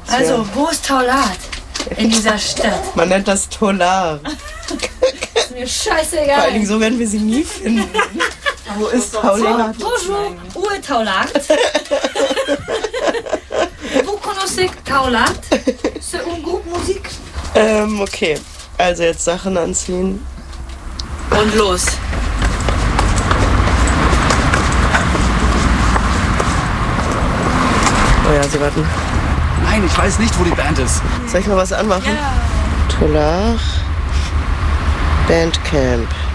Also, wo ist Taulat in dieser Stadt? Man nennt das Tolar. Ist mir scheißegal. Vor allen Dingen so werden wir sie nie finden. Wo ist Taulat? Bonjour, où est Taulat? Vous connaissez Taulat? C'est un groupe musique. Okay. Also jetzt Sachen anziehen. Und los. Oh ja, sie warten. Nein, ich weiß nicht, wo die Band ist. Soll ich mal was anmachen? Ja. Tolar Bandcamp.